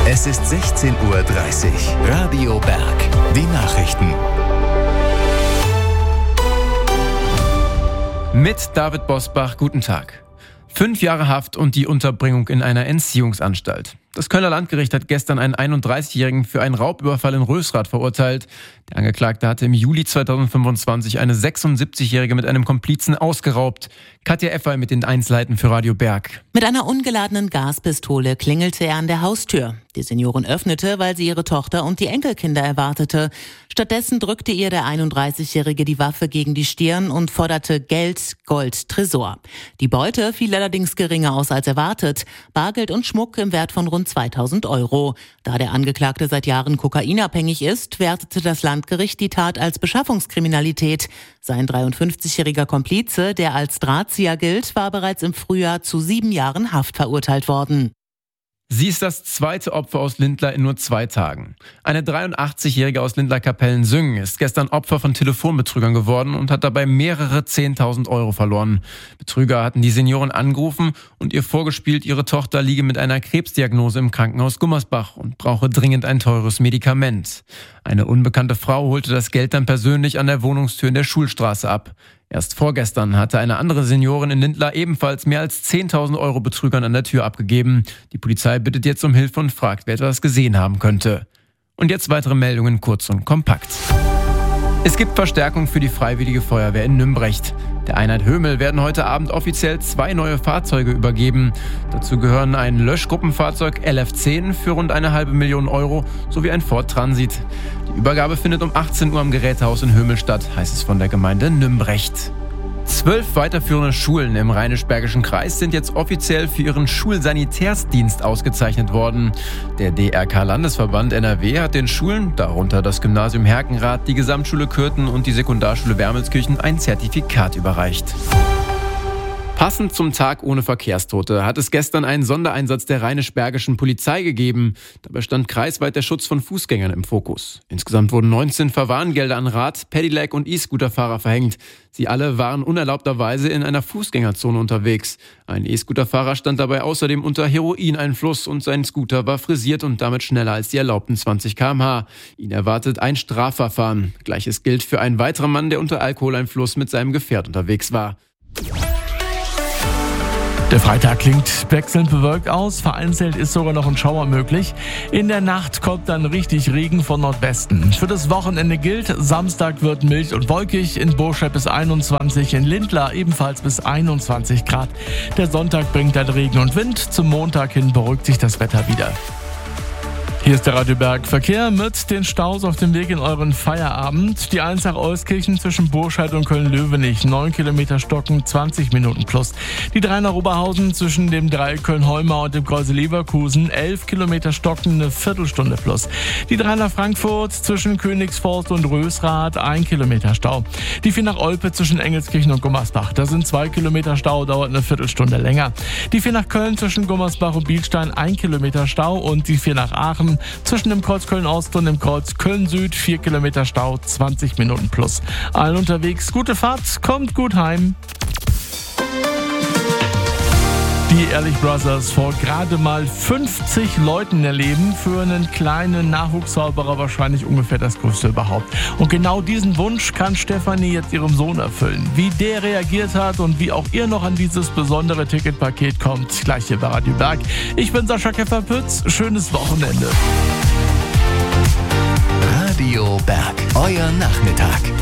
Es ist 16:30 Uhr. Radio Berg. Die Nachrichten. Mit David Bosbach, guten Tag. 5 Jahre Haft und die Unterbringung in einer Entziehungsanstalt. Das Kölner Landgericht hat gestern einen 31-Jährigen für einen Raubüberfall in Rösrath verurteilt. Der Angeklagte hatte im Juli 2025 eine 76-Jährige mit einem Komplizen ausgeraubt. Katja Effer mit den Einzelheiten für Radio Berg. Mit einer ungeladenen Gaspistole klingelte er an der Haustür. Die Seniorin öffnete, weil sie ihre Tochter und die Enkelkinder erwartete. Stattdessen drückte ihr der 31-Jährige die Waffe gegen die Stirn und forderte Geld, Gold, Tresor. Die Beute fiel allerdings geringer aus als erwartet. Bargeld und Schmuck im Wert von rund 2.000 €. Da der Angeklagte seit Jahren kokainabhängig ist, wertete das Landgericht die Tat als Beschaffungskriminalität. Sein 53-jähriger Komplize, der als Drahtzieher gilt, war bereits im Frühjahr zu 7 Jahren Haft verurteilt worden. Sie ist das zweite Opfer aus Lindlar in nur 2 Tagen. Eine 83-Jährige aus Lindlar-Kapellen-Süngen ist gestern Opfer von Telefonbetrügern geworden und hat dabei mehrere 10.000 € verloren. Betrüger hatten die Seniorin angerufen und ihr vorgespielt, ihre Tochter liege mit einer Krebsdiagnose im Krankenhaus Gummersbach und brauche dringend ein teures Medikament. Eine unbekannte Frau holte das Geld dann persönlich an der Wohnungstür in der Schulstraße ab. Erst vorgestern hatte eine andere Seniorin in Lindlar ebenfalls mehr als 10.000 € Betrügern an der Tür abgegeben. Die Polizei bittet jetzt um Hilfe und fragt, wer etwas gesehen haben könnte. Und jetzt weitere Meldungen kurz und kompakt. Es gibt Verstärkung für die Freiwillige Feuerwehr in Nümbrecht. Der Einheit Hömel werden heute Abend offiziell 2 neue Fahrzeuge übergeben. Dazu gehören ein Löschgruppenfahrzeug LF10 für rund 1,5 Millionen € sowie ein Ford Transit. Die Übergabe findet um 18 Uhr am Gerätehaus in Hömel statt, heißt es von der Gemeinde Nümbrecht. 12 weiterführende Schulen im Rheinisch-Bergischen Kreis sind jetzt offiziell für ihren Schulsanitärsdienst ausgezeichnet worden. Der DRK-Landesverband NRW hat den Schulen, darunter das Gymnasium Herkenrath, die Gesamtschule Kürten und die Sekundarschule Wermelskirchen, ein Zertifikat überreicht. Passend zum Tag ohne Verkehrstote hat es gestern einen Sondereinsatz der Rheinisch-Bergischen Polizei gegeben. Dabei stand kreisweit der Schutz von Fußgängern im Fokus. Insgesamt wurden 19 Verwarngelder an Rad-, Pedelec- und E-Scooterfahrer verhängt. Sie alle waren unerlaubterweise in einer Fußgängerzone unterwegs. Ein E-Scooterfahrer stand dabei außerdem unter Heroineinfluss und sein Scooter war frisiert und damit schneller als die erlaubten 20 km/h. Ihn erwartet ein Strafverfahren. Gleiches gilt für einen weiteren Mann, der unter Alkoholeinfluss mit seinem Gefährt unterwegs war. Der Freitag klingt wechselnd bewölkt aus, vereinzelt ist sogar noch ein Schauer möglich. In der Nacht kommt dann richtig Regen von Nordwesten. Für das Wochenende gilt, Samstag wird mild und wolkig, in Burscheid bis 21, in Lindlar ebenfalls bis 21 Grad. Der Sonntag bringt dann Regen und Wind, zum Montag hin beruhigt sich das Wetter wieder. Hier ist der Radio Berg Verkehr mit den Staus auf dem Weg in euren Feierabend. Die 1 nach Euskirchen zwischen Burscheid und Köln-Löwenich, 9 Kilometer stocken, 20 Minuten plus. Die 3 nach Oberhausen zwischen dem Dreieck Köln-Heumau und dem Kreuz Leverkusen, 11 Kilometer stocken, eine Viertelstunde plus. Die 3 nach Frankfurt zwischen Königsforst und Rösrath, 1 Kilometer Stau. Die 4 nach Olpe zwischen Engelskirchen und Gummersbach, da sind 2 Kilometer Stau, dauert eine Viertelstunde länger. Die 4 nach Köln zwischen Gummersbach und Bielstein, 1 Kilometer Stau und die 4 nach Aachen zwischen dem Kreuz Köln-Ost und dem Kreuz Köln-Süd, 4 Kilometer Stau, 20 Minuten plus. Allen unterwegs, gute Fahrt, kommt gut heim. Die Ehrlich Brothers vor gerade mal 50 Leuten erleben, für einen kleinen Nachwuchszauberer wahrscheinlich ungefähr das Größte überhaupt. Und genau diesen Wunsch kann Stefanie jetzt ihrem Sohn erfüllen. Wie der reagiert hat und wie auch ihr noch an dieses besondere Ticketpaket kommt, gleich hier bei Radio Berg. Ich bin Sascha Keffer-Pütz, schönes Wochenende. Radio Berg, euer Nachmittag.